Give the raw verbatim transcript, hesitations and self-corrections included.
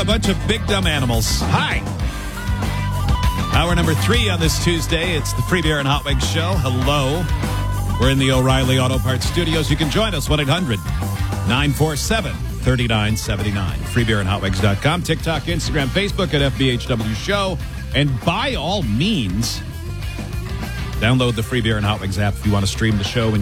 bunch of big dumb animals. Hi. Hour number three on this Tuesday. It's the Free Beer and Hot Wings Show. Hello. We're in the O'Reilly Auto Parts Studios. You can join us, one eight hundred nine four seven three nine seven nine. free beer and hot wings dot com. TikTok, Instagram, Facebook at F B H W Show. And by all means, download the Free Beer and Hot Wings app if you want to stream the show.